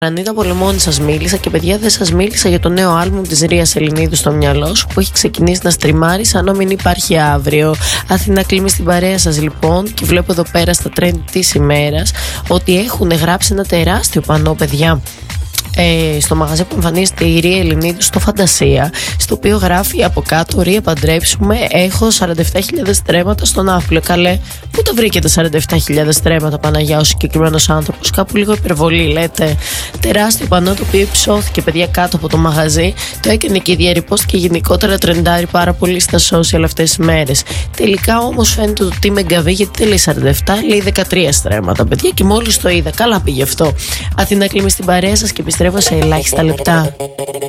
Ανίτα Πολεμώνη σας μίλησα και παιδιά δεν σας μίλησα για το νέο άλμπουμ της Ρίας Ελληνίδου στο μυαλό σου που έχει ξεκινήσει να στριμάρει σαν να μην υπάρχει αύριο. Αθηνά Κλίμη στην παρέα σας λοιπόν και βλέπω εδώ πέρα στα trend της ημέρας ότι έχουν γράψει ένα τεράστιο πανό παιδιά στο μαγαζί που εμφανίζεται η Ρία Ελληνίδου στο Φαντασία, στο οποίο γράφει από κάτω Ρία παντρέψουμε, έχω 47.000 στρέμματα στον άφλο. Καλέ, πού το βρήκε τα 47.000 στρέμματα Παναγιά ο συγκεκριμένος άνθρωπος? Κάπου λίγο υπερβολή λέτε. Τεράστιο πανό το οποίο υψώθηκε παιδιά κάτω από το μαγαζί, το έκανε και η διαρρηπόστηκε και γενικότερα τρεντάρει πάρα πολύ στα social αυτές τις μέρες. Τελικά όμως φαίνεται ότι είμαι γκαβή, γιατί δεν λέει 47, λέει 13 στρέμματα παιδιά και μόλις το είδα. Καλά πήγε αυτό. Αθηνά Κλίμη στην παρέα σας και επιστρέφω σε ελάχιστα λεπτά.